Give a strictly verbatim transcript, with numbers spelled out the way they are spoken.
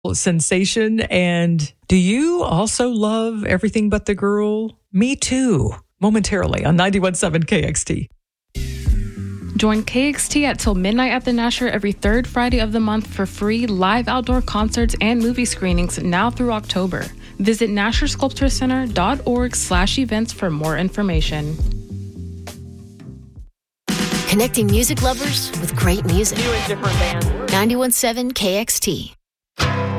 sensation. And do you also love Everything But the Girl? Me too. Momentarily on ninety-one point seven K X T. Join K X T at Till Midnight at the Nasher every third Friday of the month for free live outdoor concerts and movie screenings now through October. Visit Nasher Sculpture Center dot org slash events for more information. Connecting music lovers with great music. New and different bands. ninety-one point seven K X T.